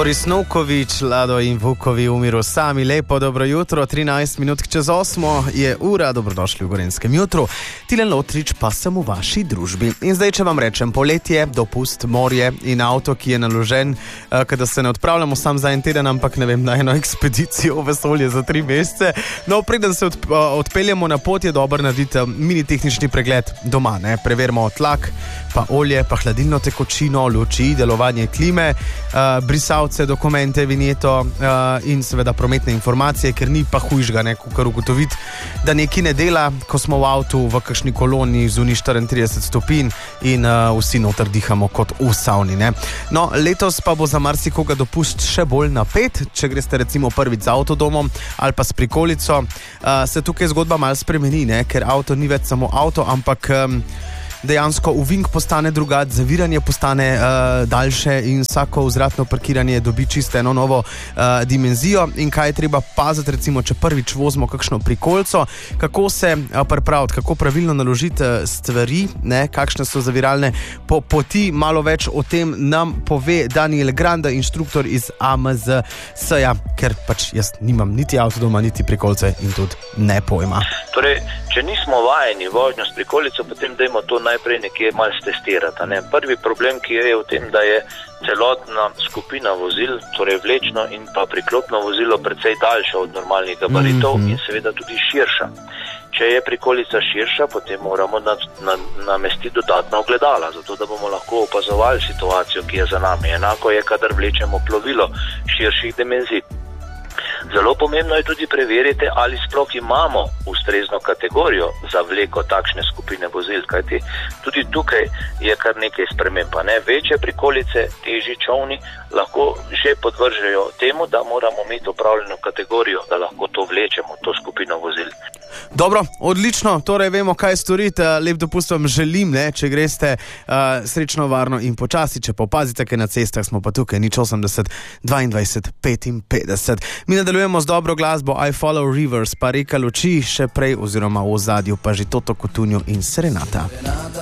Boris Novković, Lado in Vukovi v miru sami. Lepo dobro jutro, 13 minut čez 8 je ura, dobrodošli v Gorenskem jutru. Tilen Lotrič pa sem v vaši družbi. In zdaj, če vam rečem poletje, dopust, morje in avto, ki je naložen, kada se ne odpravljamo sam za en teden, ampak ne vem, na eno ekspedicijo v vesolje za 3 mesece. No, preden se odpeljemo na pot, je dobro narediti mini tehnični pregled doma, ne? Preverimo tlak, pa olje, pa hladilno tekočino, luči, delovanje klime, brisavce, dokumente, vinjeto in seveda prometne informacije, ker ni pa hujžga, kar ugotoviti, da nekaj ne dela, ko smo v avtu v kakšni koloni zunaj 34 stopinj in vsi noter dihamo kot v savni, ne. No, letos pa bo za marsikoga dopust še bolj napet, če greste recimo prvič z avtodomom ali pa s prikolico, se tukaj zgodba malo spremeni, ne, ker avto ni več samo avto, ampak dejansko uvink postane drugače, zaviranje postane daljše in vsako vzvratno parkiranje dobi čisto eno novo dimenzijo. In kaj je treba paziti, recimo, če prvič vozimo kakšno prikolico, kako se pripraviti, kako pravilno naložiti stvari, ne, kakšne so zaviralne poti, malo več o tem nam pove Daniel Granda, inštruktor iz AMZS-ja, ker pač jaz nimam niti avtodoma, niti prikolice in tudi ne pojma. Torej, če nismo vajeni vožnjo s prikolico, potem dajmo to najprej nekje malo stestirati. Ne? Prvi problem, ki je v tem, da je celotna skupina vozil, torej vlečno in pa priklopno vozilo, precej daljša od normalnih gabaritov in seveda tudi širša. Če je prikolica širša, potem moramo namestiti dodatna ogledala, zato da bomo lahko opazovali situacijo, ki je za nami. Enako je, kadar vlečemo plovilo širših dimenzij. Zelo pomembno je tudi preveriti, ali sploh imamo ustrezno kategorijo za vleko takšne skupine vozil, kajti tudi tukaj je kar nekaj sprememb. Večje prikolice, težji čolni lahko že podvržejo temu, da moramo imeti opravljeno kategorijo, da lahko to vlečemo, to skupino vozil. Dobro, odlično, torej vemo, kaj storiti. Lep dopust vam želim, ne? Če greste srečno, varno in počasi, če pa opazite, kaj na cestah smo pa tukaj, 080 22 55. Mi nadaljujemo z dobro glasbo I Follow Rivers, pa Reka luči še prej, oziroma v ozadju pa že Toto Cutugno in Serenata.